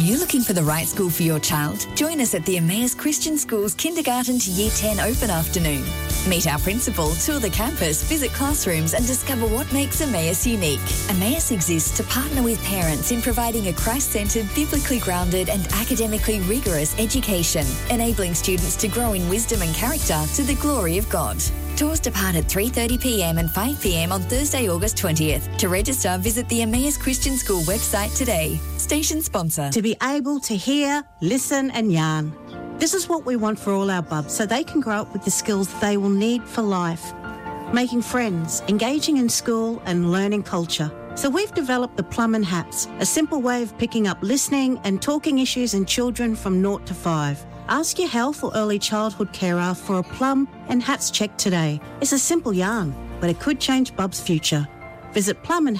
you looking for the right school for your child? Join us at the Emmaus Christian Schools Kindergarten to Year 10 Open Afternoon. Meet our principal, tour the campus, visit classrooms and discover what makes Emmaus unique. Emmaus exists to partner with parents in providing a Christ-centred, biblically grounded and academically rigorous education, enabling students to grow in wisdom and character to the glory of God. Tours depart at 3:30pm and 5pm on Thursday, August 20th. To register, visit the Emmaus Christian School website today. Station sponsor. To be able to hear, listen and yarn. This is what we want for all our bubs so they can grow up with the skills they will need for life. Making friends, engaging in school and learning culture. So we've developed the Plum and Hats, a simple way of picking up listening and talking issues in children from 0 to 5. Ask your health or early childhood carer for a Plum and Hats check today. It's a simple yarn, but it could change Bub's future. Visit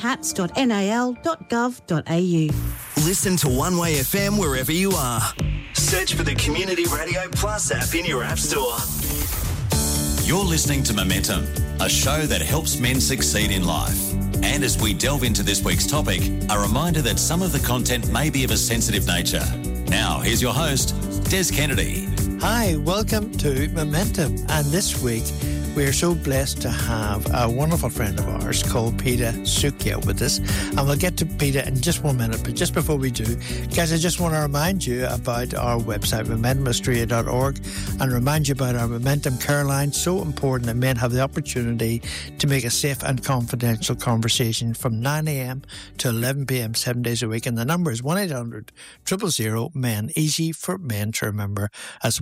plumandhats.nal.gov.au. Listen to One Way FM wherever you are. Search for the Community Radio Plus app in your app store. You're listening to Momentum, a show that helps men succeed in life. And as we delve into this week's topic, a reminder that some of the content may be of a sensitive nature. Now, here's your host, Des Kennedy. Hi, welcome to Momentum. And this week, we are so blessed to have a wonderful friend of ours called Peter Sukia with us. And we'll get to Peter in just 1 minute. But just before we do, guys, I just want to remind you about our website, momentumaustralia.org, and remind you about our Momentum Care Line. So important that men have the opportunity to make a safe and confidential conversation from 9 a.m. to 11 p.m. 7 days a week. And the number is 1-800-000-MEN. Easy for men to remember. That's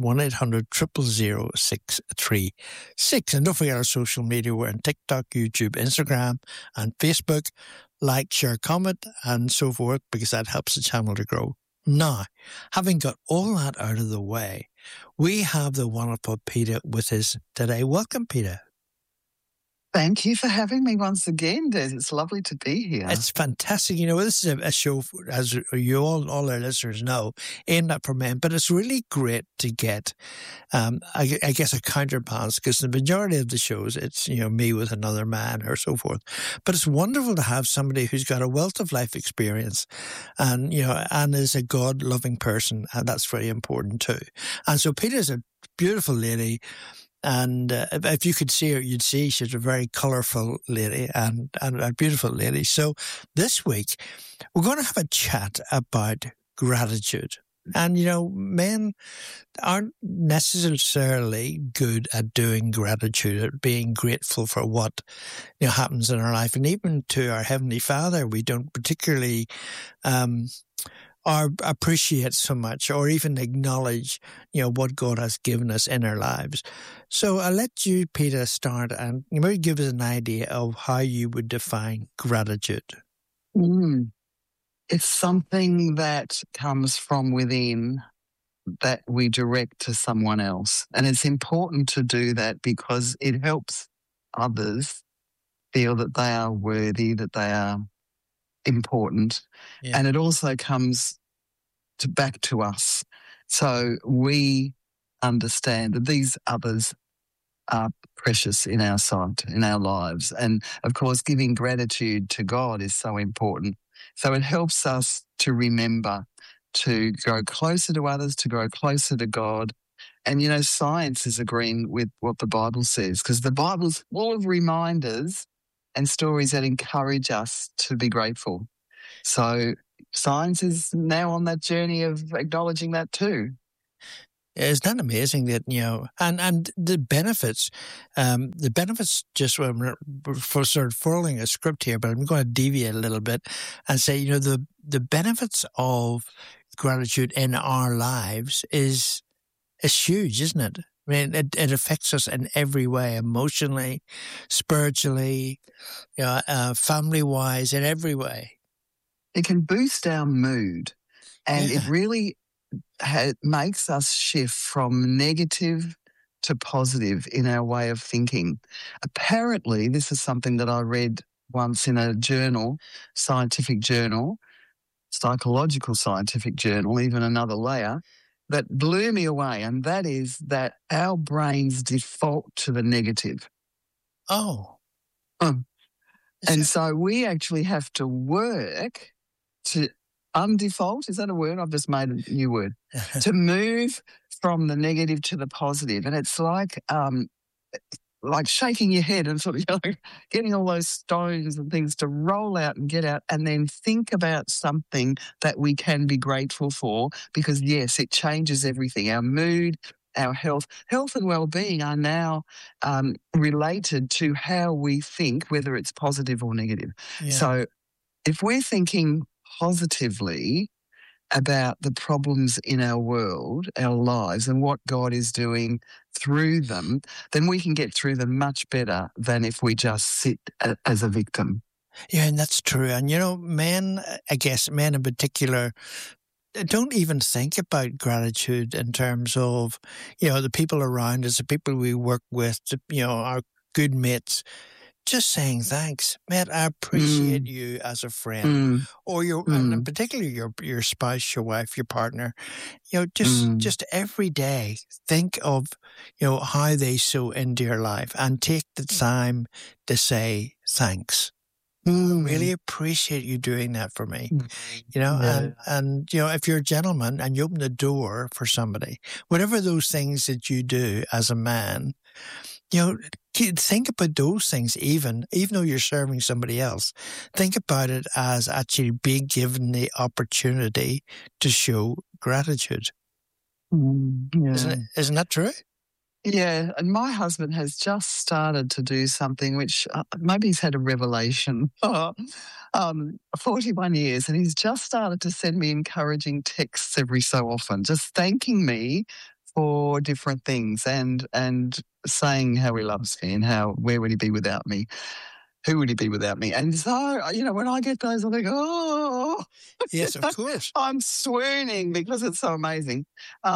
1-800-000-636. And don't forget our social media. We're on TikTok, YouTube, Instagram, and Facebook. Like, share, comment, and so forth, because that helps the channel to grow. Now, having got all that out of the way, we have the wonderful Peter with us today. Welcome, Peter. Thank you for having me once again, Des. It's lovely to be here. It's fantastic. You know, this is a show, as you all our listeners know, aimed at for men, but it's really great to get, I guess, a counterbalance, because the majority of the shows, it's, you know, me with another man or so forth. But it's wonderful to have somebody who's got a wealth of life experience and, you know, and is a God-loving person, and that's very important too. And so Peter's a beautiful lady. And if you could see her, you'd see she's a very colourful lady and a beautiful lady. So this week, we're going to have a chat about gratitude. And, you know, men aren't necessarily good at doing gratitude, at being grateful for what, you know, happens in our life. And even to our Heavenly Father, we don't particularly or appreciate so much, or even acknowledge, you know, what God has given us in our lives. So I'll let you, Peter, start, and you might give us an idea of how you would define gratitude. It's something that comes from within that we direct to someone else. And it's important to do that because it helps others feel that they are worthy, that they are important. Yeah. And it also comes back to us. So we understand that these others are precious in our sight, in our lives. And of course, giving gratitude to God is so important. So it helps us to remember to grow closer to others, to grow closer to God. And, you know, science is agreeing with what the Bible says, because the Bible's full of reminders and stories that encourage us to be grateful. So science is now on that journey of acknowledging that too. Isn't that amazing that, you know, and the benefits just for sort of following a script here, but I'm going to deviate a little bit and say, you know, the benefits of gratitude in our lives is huge, isn't it? I mean, it affects us in every way, emotionally, spiritually, you know, family-wise, in every way. It can boost our mood, and it really makes us shift from negative to positive in our way of thinking. Apparently, this is something that I read once in a journal, psychological scientific journal, even another layer, that blew me away, and that is that our brains default to the negative. Oh. And so we actually have to work to undefault, is that a word? I've just made a new word. To move from the negative to the positive. And it's like shaking your head and sort of getting all those stones and things to roll out and get out, and then think about something that we can be grateful for, because, yes, it changes everything. Our mood, our health and well-being are now related to how we think, whether it's positive or negative. Yeah. So if we're thinking positively about the problems in our world, our lives, and what God is doing through them, then we can get through them much better than if we just sit as a victim. Yeah, and that's true. And, men, I guess men in particular, don't even think about gratitude in terms of, the people around us, the people we work with, our good mates. Just saying thanks, mate. I appreciate you as a friend, or and particularly your spouse, your wife, your partner. Just every day, think of how they sow into your life, and take the time to say thanks. I really appreciate you doing that for me. And if you're a gentleman and you open the door for somebody, whatever those things that you do as a man, think about those things even though you're serving somebody else. Think about it as actually being given the opportunity to show gratitude. Isn't that true? Yeah, and my husband has just started to do something which maybe he's had a revelation. 41 years, and he's just started to send me encouraging texts every so often, just thanking me for different things and saying how he loves me and where would he be without me? Who would he be without me? And so, when I get those, I think, oh. Yes, of course. I'm swooning because it's so amazing.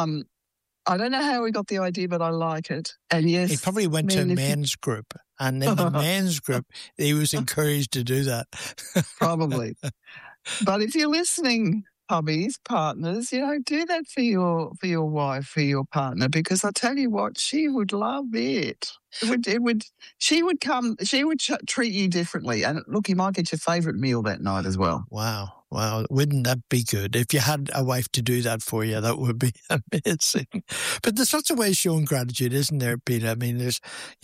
I don't know how he got the idea, but I like it. And yes. He probably went to a men's group, and in the men's group, he was encouraged to do that. Probably. But if you're listening, hubbies, partners, do that for your wife, for your partner, because I tell you what, she would love it. She would treat you differently. And look, you might get your favourite meal that night as well. Wow. Wouldn't that be good? If you had a wife to do that for you, that would be amazing. But there's lots of ways showing gratitude, isn't there, Peter? I mean, there's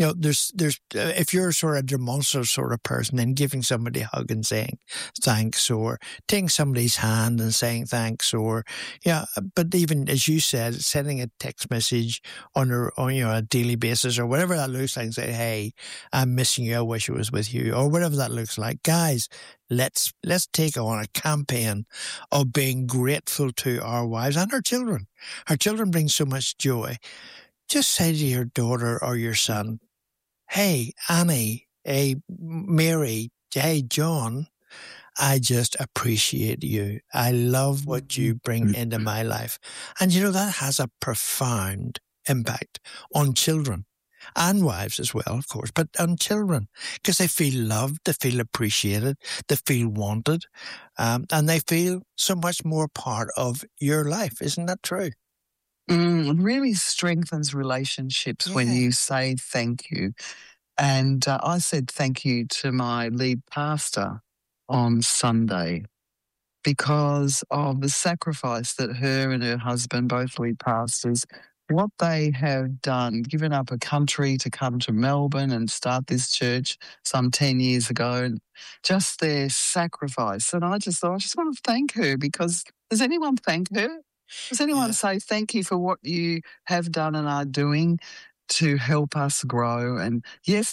if you're sort of a demonstrative sort of person, then giving somebody a hug and saying thanks, or taking somebody's hand and saying thanks, but even, as you said, sending a text message on a daily basis, or whatever that looks like, and say, hey, I'm missing you, I wish I was with you, or whatever that looks like. Guys, let's take on a campaign of being grateful to our wives and our children. Our children bring so much joy. Just say to your daughter or your son, hey, Annie, hey, Mary, hey, John, I just appreciate you. I love what you bring into my life. And that has a profound impact on children. And wives as well, of course, but on children, because they feel loved, they feel appreciated, they feel wanted, and they feel so much more part of your life. Isn't that true? It really strengthens relationships when you say thank you. And I said thank you to my lead pastor on Sunday because of the sacrifice that her and her husband, both lead pastors, what they have done, given up a country to come to Melbourne and start this church some 10 years ago, and just their sacrifice. And I just thought, I just want to thank her, because does anyone thank her? Does anyone say thank you for what you have done and are doing to help us grow? And yes,